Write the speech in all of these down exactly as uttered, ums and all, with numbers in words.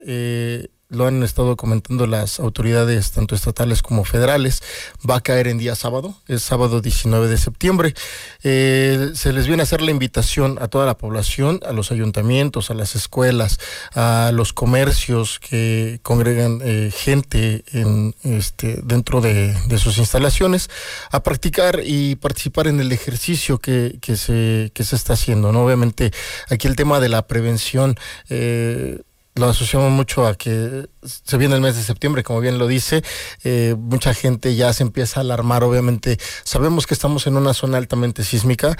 eh, lo han estado comentando las autoridades tanto estatales como federales, va a caer en día sábado, es sábado diecinueve de septiembre. Eh, se les viene a hacer la invitación a toda la población, a los ayuntamientos, a las escuelas, a los comercios que congregan eh, gente en, este, dentro de, de sus instalaciones, a practicar y participar en el ejercicio que, que, se, que se está haciendo, ¿no? Obviamente aquí el tema de la prevención, eh, lo asociamos mucho a que se viene el mes de septiembre, como bien lo dice, eh, mucha gente ya se empieza a alarmar. Obviamente sabemos que estamos en una zona altamente sísmica,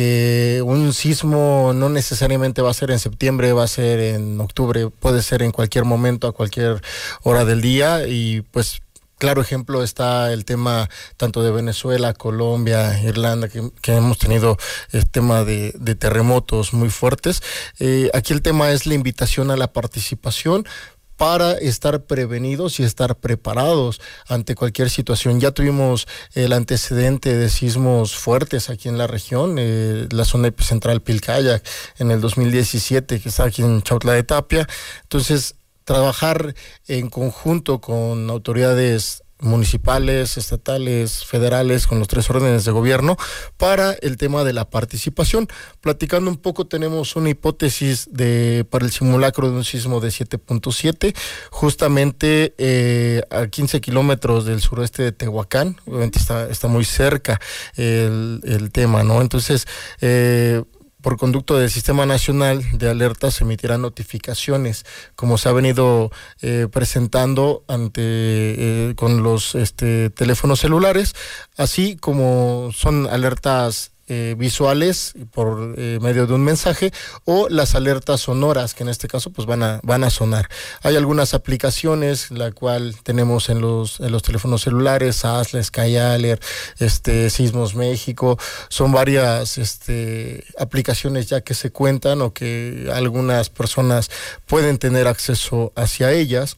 que un sismo no necesariamente va a ser en septiembre, va a ser en octubre, puede ser en cualquier momento, a cualquier hora del día, y pues claro ejemplo está el tema tanto de Venezuela, Colombia, Irlanda, que, que hemos tenido el tema de, de terremotos muy fuertes. Eh, aquí el tema es la invitación a la participación para estar prevenidos y estar preparados ante cualquier situación. Ya tuvimos el antecedente de sismos fuertes aquí en la región, eh, la zona epicentral Pilcaya en el dos mil diecisiete, que está aquí en Chautla de Tapia. Entonces, trabajar en conjunto con autoridades municipales, estatales, federales, con los tres órdenes de gobierno para el tema de la participación. Platicando un poco, tenemos una hipótesis de para el simulacro de un sismo de siete punto siete, justamente eh, a quince kilómetros del suroeste de Tehuacán. Obviamente está, está muy cerca el, el tema, ¿no? Entonces, eh, por conducto del Sistema Nacional de Alertas se emitirán notificaciones, como se ha venido eh, presentando ante eh, con los este, teléfonos celulares, así como son alertas Eh, visuales por eh, medio de un mensaje, o las alertas sonoras, que en este caso pues van a van a sonar. Hay algunas aplicaciones, la cual tenemos en los en los teléfonos celulares, ASLA, SkyAlert, este Sismos México, son varias este aplicaciones ya que se cuentan o que algunas personas pueden tener acceso hacia ellas.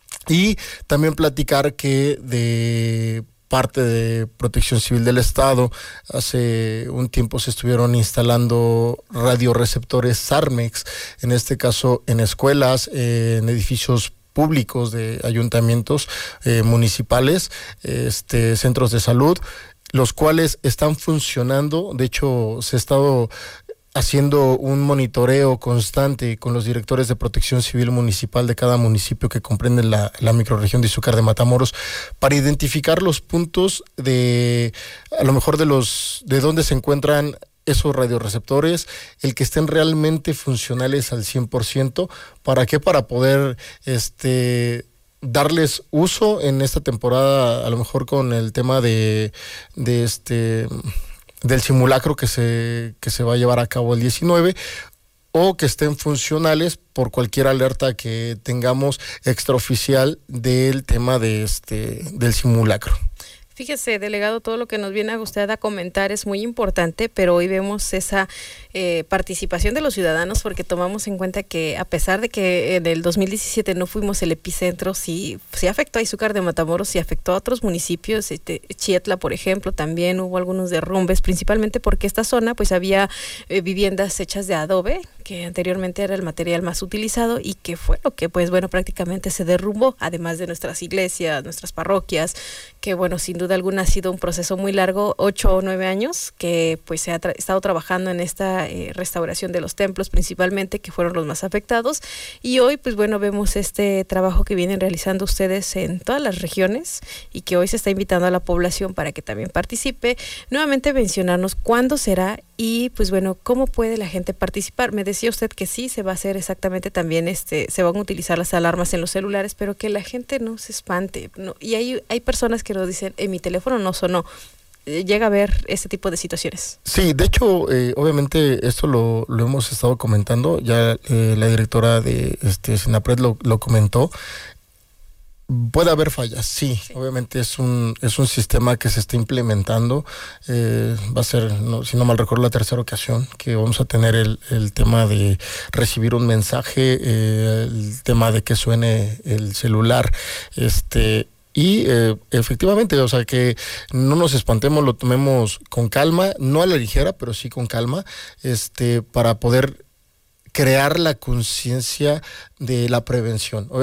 Y también platicar que de parte de Protección Civil del Estado, hace un tiempo se estuvieron instalando radioreceptores SARMEX, en este caso en escuelas, eh, en edificios públicos de ayuntamientos eh, municipales, este, centros de salud, los cuales están funcionando. De hecho, se ha estado haciendo un monitoreo constante con los directores de Protección Civil Municipal de cada municipio que comprende la, la microrregión de Izúcar de Matamoros, para identificar los puntos de, a lo mejor de los, de dónde se encuentran esos radioreceptores, el que estén realmente funcionales al cien por ciento. ¿Para qué? Para poder, este... darles uso en esta temporada, a lo mejor con el tema de, de este... del simulacro que se, que se va a llevar a cabo el diecinueve, o que estén funcionales por cualquier alerta que tengamos extraoficial del tema de este del simulacro. Fíjese, delegado, todo lo que nos viene a usted a comentar es muy importante, pero hoy vemos esa eh, participación de los ciudadanos, porque tomamos en cuenta que a pesar de que en el dos mil diecisiete no fuimos el epicentro, sí, sí afectó a Izúcar de Matamoros, sí afectó a otros municipios, este, Chietla, por ejemplo, también hubo algunos derrumbes, principalmente porque esta zona pues había eh, viviendas hechas de adobe, que anteriormente era el material más utilizado y que fue lo que pues bueno prácticamente se derrumbó, además de nuestras iglesias, nuestras parroquias, que bueno, sin duda alguna ha sido un proceso muy largo, ocho o nueve años, que pues se ha tra- estado trabajando en esta eh, restauración de los templos principalmente, que fueron los más afectados, y hoy pues bueno vemos este trabajo que vienen realizando ustedes en todas las regiones y que hoy se está invitando a la población para que también participe. Nuevamente mencionarnos cuándo será y pues bueno, cómo puede la gente participar. Me decía usted que sí se va a hacer exactamente también, este, se van a utilizar las alarmas en los celulares, pero que la gente no se espante, ¿no? Y hay, hay personas que nos dicen, en mi teléfono no sonó. Llega a ver este tipo de situaciones. Sí, de hecho, eh, obviamente esto lo, lo hemos estado comentando, ya eh, la directora de este SINAPRED lo, lo comentó. Puede haber fallas, sí, sí. Obviamente es un es un sistema que se está implementando, eh, va a ser, no, si no mal recuerdo, la tercera ocasión que vamos a tener el, el tema de recibir un mensaje, eh, el tema de que suene el celular, este y eh, efectivamente, o sea, que no nos espantemos, lo tomemos con calma, no a la ligera, pero sí con calma, este para poder crear la conciencia de la prevención.